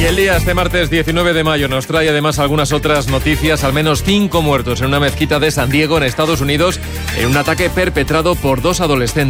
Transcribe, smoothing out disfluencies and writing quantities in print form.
el día, este martes 19 de mayo, nos trae además algunas otras noticias. Al menos 5 muertos en una mezquita de San Diego, en Estados Unidos, en un ataque perpetrado por 2 adolescentes.